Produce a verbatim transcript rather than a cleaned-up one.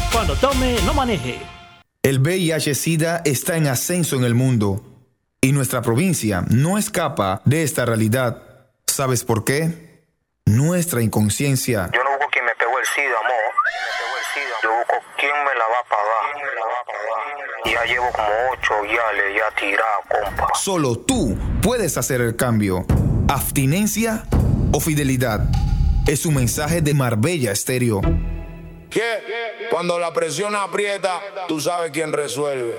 Cuando tome, no maneje. El V I H-Sida está en ascenso en el mundo y nuestra provincia no escapa de esta realidad. ¿Sabes por qué? Nuestra inconsciencia. Yo no busco quien me pegó el SIDA, amor. Yo busco quién me la va a pagar. Ya llevo como ocho yales ya tirado, compa. Solo tú puedes hacer el cambio. Abstinencia o fidelidad. Es un mensaje de Marbella Estéreo. ¿Qué? Cuando la presión aprieta, tú sabes quién resuelve.